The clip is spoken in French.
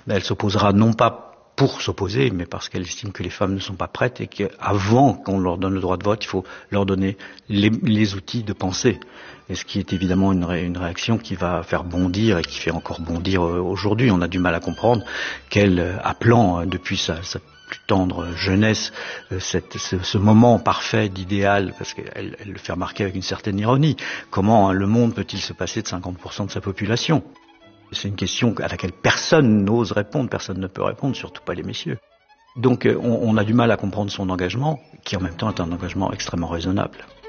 Elle s'opposera non pas pour s'opposer, mais parce qu'elle estime que les femmes ne sont pas prêtes et qu'avant qu'on leur donne le droit de vote, il faut leur donner les outils de penser. Et ce qui est évidemment une réaction qui va faire bondir et qui fait encore bondir aujourd'hui. On a du mal à comprendre qu'elle, appelant depuis sa plus tendre jeunesse, ce moment parfait d'idéal, parce qu'elle le fait remarquer avec une certaine ironie, comment le monde peut-il se passer de 50% de sa population? C'est une question à laquelle personne n'ose répondre, personne ne peut répondre, surtout pas les messieurs. Donc on a du mal à comprendre son engagement, qui en même temps est un engagement extrêmement raisonnable.